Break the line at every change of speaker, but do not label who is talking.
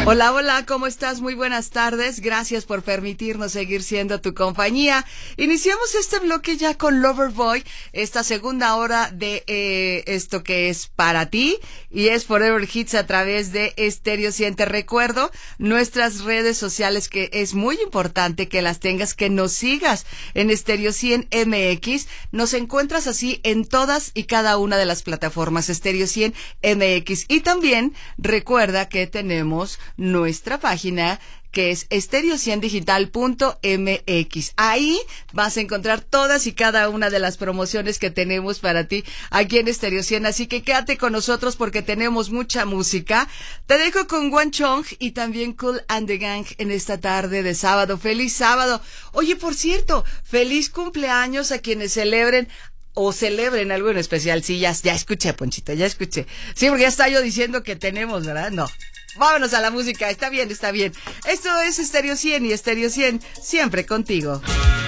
Hola, hola, ¿cómo estás? Muy buenas tardes. Gracias por permitirnos seguir siendo tu compañía. Iniciamos este bloque ya con Loverboy, esta segunda hora de esto que es para ti y es Forever Hits a través de Stereo 100. Te recuerdo nuestras redes sociales, que es muy importante que las tengas, que nos sigas en Stereo 100 MX. Nos encuentras así en todas y cada una de las plataformas Stereo 100 MX. Y también recuerda que tenemos nuestra página, que es stereo100digital.mx. Ahí vas a encontrar todas y cada una de las promociones que tenemos para ti aquí en Stereo 100, así que quédate con nosotros porque tenemos mucha música. Te dejo con One Chong y también Kool and the Gang en esta tarde de sábado. ¡Feliz sábado! Oye, por cierto, feliz cumpleaños a quienes celebren o celebren algo en especial. Sí, ya escuché, Ponchito, ya escuché. Sí, porque ya está yo diciendo que tenemos, ¿verdad? No. Vámonos a la música, está bien, está bien. Esto es Stereo 100 y Stereo 100 siempre contigo.